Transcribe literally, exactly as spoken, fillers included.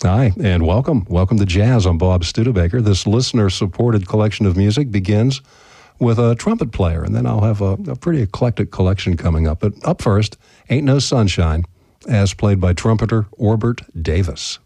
Hi, and welcome. Welcome to Jazz on Bob Studebaker. This listener-supported collection of music begins with a trumpet player, and then I'll have a, a pretty eclectic collection coming up. But up first, Ain't No Sunshine, as played by trumpeter Orbert Davis.